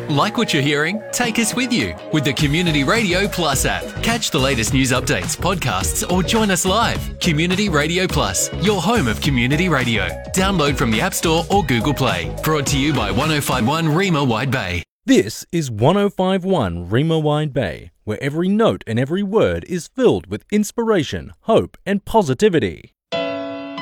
Like what you're hearing? Take us with you with the Community Radio Plus app. Catch the latest news updates, podcasts, or join us live. Community Radio Plus, your home of community radio. Download from the App Store or Google Play. Brought to you by 1051 Rima Wide Bay. This is 1051 Rima Wide Bay, where every note and every word is filled with inspiration, hope, and positivity.